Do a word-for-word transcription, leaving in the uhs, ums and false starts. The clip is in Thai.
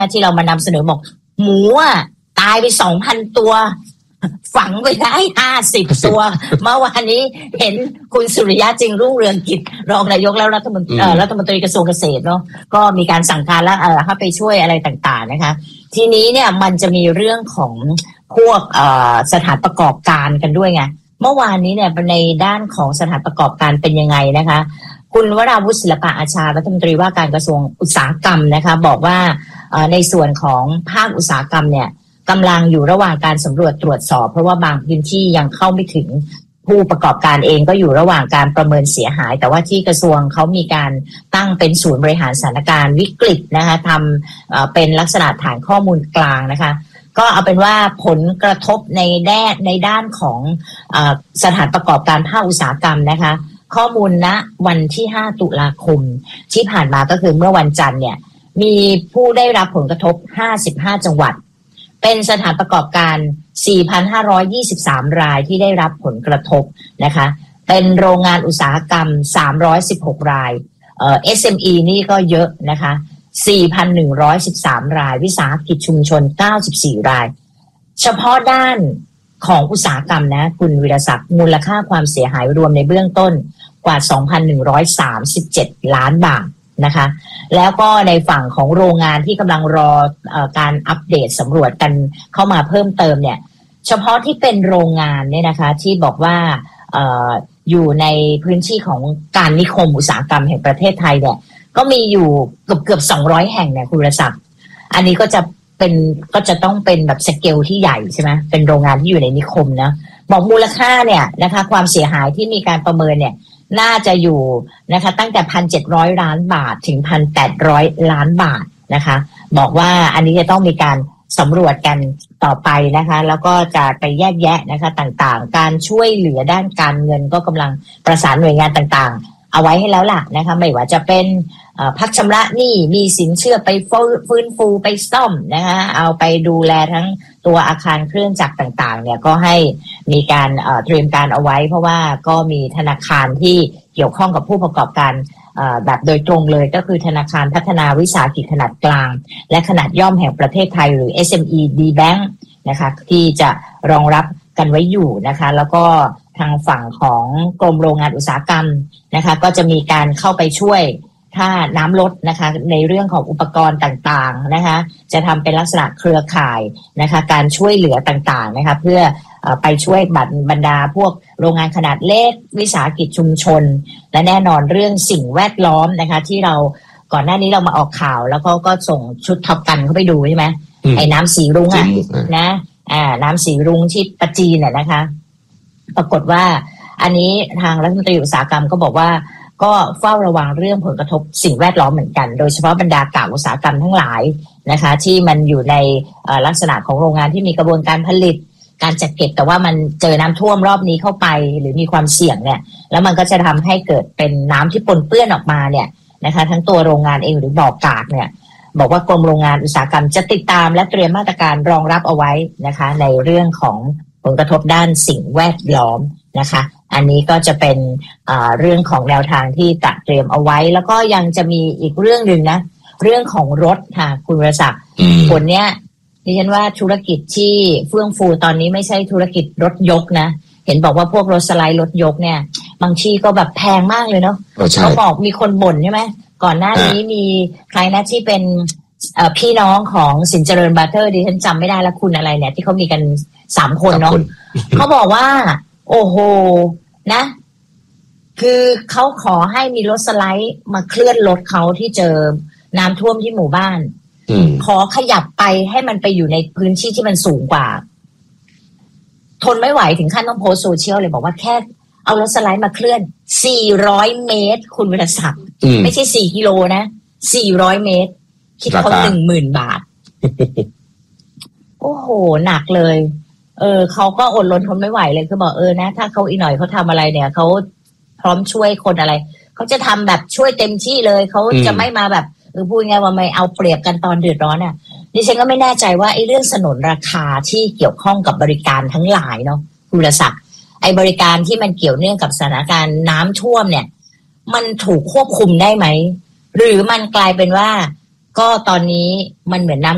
ที่เรามานำเสนอบอกหมูอ่ะตายไป สองพัน ตัวฝังไปได้ห้าสิบตัวเมื่อวานนี้เห็นคุณสุริยะจึงรุ่งเรืองกิจรองนายกและรัฐมนตรีรัฐมนตรีกระทรวงเกษตรเนาะก็มีการสั่งการแล้วเออให้ไปช่วยอะไรต่างๆนะคะทีนี้เนี่ยมันจะมีเรื่องของพวกสถานประกอบการกันด้วยไงเมื่อวานนี้เนี่ยในด้านของสถานประกอบการเป็นยังไงนะคะคุณวราวุฒิศิลปะอาชารัฐมนตรีว่าการกระทรวงอุตสาหกรรมนะคะบอกว่าในส่วนของภาคอุตสาหกรรมเนี่ยกำลังอยู่ระหว่างการสำรวจตรวจสอบเพราะว่าบางพื้นที่ยังเข้าไม่ถึงผู้ประกอบการเองก็อยู่ระหว่างการประเมินเสียหายแต่ว่าที่กระทรวงเขามีการตั้งเป็นศูนย์บริหารสถานการณ์วิกฤตนะคะทำเป็นลักษณะฐานข้อมูลกลางนะคะก็เอาเป็นว่าผลกระทบในแด้ในด้านของสถานประกอบการภาคอุตสาหกรรมนะคะข้อมูลณวันที่ห้าตุลาคมที่ผ่านมาก็คือเมื่อวันจันทร์เนี่ยมีผู้ได้รับผลกระทบห้าสิบห้าจังหวัดเป็นสถานประกอบการ สี่พันห้าร้อยยี่สิบสาม รายที่ได้รับผลกระทบนะคะเป็นโรงงานอุตสาหกรรมสามร้อยสิบหกรายเอ่อ เอส เอ็ม อี นี่ก็เยอะนะคะ สี่พันหนึ่งร้อยสิบสาม รายวิสาหกิจชุมชนเก้าสิบสี่รายเฉพาะด้านของอุตสาหกรรมนะคุณวิรศักดิ์มูลค่าความเสียหายรวมในเบื้องต้นกว่า สองพันหนึ่งร้อยสามสิบเจ็ด ล้านบาทนะคะแล้วก็ในฝั่งของโรงงานที่กำลังรอเอ่อการอัปเดตสำรวจกันเข้ามาเพิ่มเติมเนี่ยเฉพาะที่เป็นโรงงานเนี่ยนะคะที่บอกว่าเอ่ออยู่ในพื้นที่ของการนิคมอุตสาหกรรมแห่งประเทศไทยเนี่ยก็มีอยู่เกือบเกือบสองร้อยแห่งเนี่ยคุณรัศมีอันนี้ก็จะเป็นก็จะต้องเป็นแบบสเกลที่ใหญ่ใช่ไหมเป็นโรงงานที่อยู่ในนิคมนะบอกมูลค่าเนี่ยนะคะความเสียหายที่มีการประเมินเนี่ยน่าจะอยู่นะคะตั้งแต่ หนึ่งพันเจ็ดร้อย ล้านบาทถึง หนึ่งพันแปดร้อย ล้านบาทนะคะบอกว่าอันนี้จะต้องมีการสำรวจกันต่อไปนะคะแล้วก็จะไปแยกแยะนะคะต่างๆการช่วยเหลือด้านการเงินก็กำลังประสานหน่วยงานต่างๆเอาไว้ให้แล้วล่ะนะคะไม่ว่าจะเป็นพักชำระหนี้มีสินเชื่อไปฟื้นฟูไปซ่อมนะคะเอาไปดูแลทั้งตัวอาคารเครื่องจักรต่างๆเนี่ยก็ให้มีการเตรียมการเอาไว้เพราะว่าก็มีธนาคารที่เกี่ยวข้องกับผู้ประกอบการแบบโดยตรงเลยก็คือธนาคารพัฒนาวิสาหกิจขนาดกลางและขนาดย่อมแห่งประเทศไทยหรือ เอส เอ็ม อี D-Bank นะคะที่จะรองรับกันไว้อยู่นะคะแล้วก็ทางฝั่งของกรมโรงงานอุตสาหกรรมนะคะก็จะมีการเข้าไปช่วยถ้าน้ำลดนะคะในเรื่องของอุปกรณ์ต่างๆนะคะจะทำเป็นลักษณะเครือข่ายนะคะการช่วยเหลือต่างๆนะคะเพื่อไปช่วยบรรดาพวกโรงงานขนาดเล็กวิสาหกิจชุมชนและแน่นอนเรื่องสิ่งแวดล้อมนะคะที่เราก่อนหน้านี้เรามาออกข่าวแล้วก็ก็ส่งชุดท็อปกันเข้าไปดูใช่ไหมไอ้น้ำสีรุ้งอ่ะนะอ่าน้ำสีรุ้งที่ปัจจีนเนี่ยนะคะปรากฏว่าอันนี้ทางรัฐมนตรีอุตสาหกรรมก็บอกว่าก็เฝ้าระวังเรื่องผลกระทบสิ่งแวดล้อมเหมือนกันโดยเฉพาะบรรดากากอุตสาหกรรมทั้งหลายนะคะที่มันอยู่ในลักษณะของโรงงานที่มีกระบวนการผลิตการจัดเก็บแต่ว่ามันเจอน้ำท่วมรอบนี้เข้าไปหรือมีความเสี่ยงเนี่ยแล้วมันก็จะทำให้เกิดเป็นน้ำที่ปนเปื้อนออกมาเนี่ยนะคะทั้งตัวโรงงานเองหรือบ่อกากเนี่ยบอกว่ากรมโรงงานอุตสาหกรรมจะติดตามและเตรียมมาตรการรองรับเอาไว้นะคะในเรื่องของผลกระทบด้านสิ่งแวดล้อมนะคะอันนี้ก็จะเป็นเรื่องของแนวทางที่ตัดเตรียมเอาไว้แล้วก็ยังจะมีอีกเรื่องนึงนะเรื่องของรถค่ะคุณวรศักดิ์คนเนี้ยดิฉันว่าธุรกิจที่เฟื่องฟูตอนนี้ไม่ใช่ธุรกิจรถยกนะเห็นบอกว่าพวกรถสไลด์รถยกเนี่ยบางทีก็แบบแพงมากเลยเนาะเขาบอกมีคนบ่นใช่ไหมก่อนหน้านี้มีใครนะที่เป็นพี่น้องของสินเจริญบาร์เทอร์ดิฉันจำไม่ได้แล้วคุณอะไรเนี่ยที่เขามีกันสามคนเนาะเขาบอกว่าโอ้โหนะคือเขาขอให้มีรถสไลด์มาเคลื่อนรถเขาที่เจอน้ำท่วมที่หมู่บ้านขอขยับไปให้มันไปอยู่ในพื้นที่ที่มันสูงกว่าทนไม่ไหวถึงขั้นต้องโพสโซเชียลเลยบอกว่าแค่เอารถสไลด์มาเคลื่อนสี่ร้อยเมตรคุณวิรศักดิ์ไม่ใช่สี่กิโลนะสี่ร้อยเมตรคิดเขา หนึ่งหมื่น บาทโอ้โหหนักเลยเออเขาก็อดรนทนไม่ไหวเลยคือบอกเออนะถ้าเขาอีกหน่อยเขาทำอะไรเนี่ยเขาพร้อมช่วยคนอะไรเขาจะทำแบบช่วยเต็มที่เลยเขาจะไม่มาแบบเออพูดง่ายว่าไม่เอาเปรียบกันตอนเดือดร้อนอ่ะดิฉันก็ไม่แน่ใจว่าไอ้เรื่องสนนราคาที่เกี่ยวข้องกับบริการทั้งหลายเนาะคุณวรศักดิ์ไอ้บริการที่มันเกี่ยวเนื่องกับสถานการณ์น้ำท่วมเนี่ยมันถูกควบคุมได้ไหมหรือมันกลายเป็นว่าก็ตอนนี้มันเหมือนน้ำ